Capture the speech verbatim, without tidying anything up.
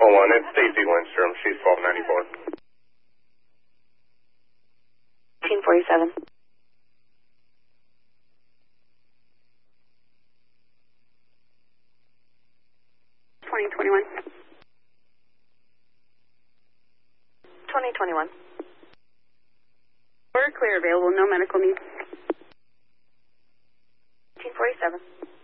Medical one, it's Stacy Lindstrom. She's twelve ninety-four. eighteen forty-seven. twenty twenty-one. twenty twenty-one. Order clear, available, no medical needs. eighteen forty-seven.